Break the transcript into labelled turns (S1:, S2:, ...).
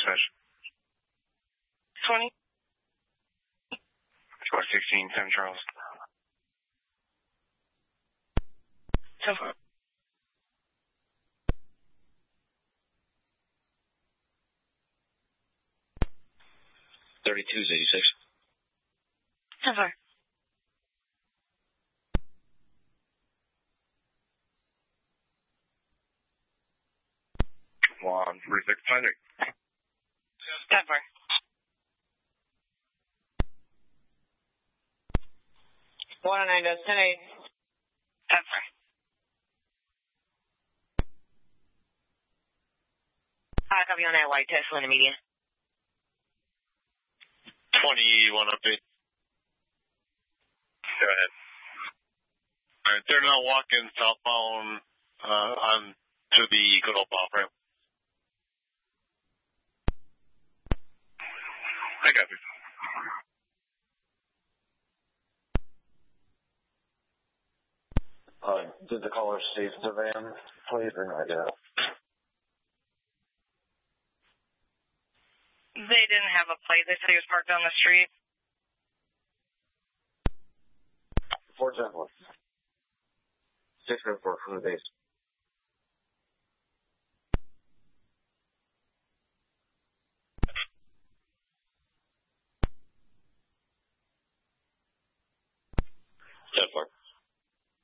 S1: dispatch.
S2: 20.
S1: 16, 7 Charles.
S2: 10-4.
S3: 32 is 86.
S2: 10-4.
S1: 13653.
S2: 10-4.
S4: 109 does 10-8.
S2: 10-4.
S4: Copy on that white Tesla in the median.
S3: 21 update.
S1: Go ahead.
S3: Alright, they're now walking southbound on to the good old off ramp.
S1: I got you.
S5: Did the caller see the van, please, or not yet?
S2: They didn't have a plate. They said he was parked on the street.
S5: 410. 604 from the base.
S3: That far.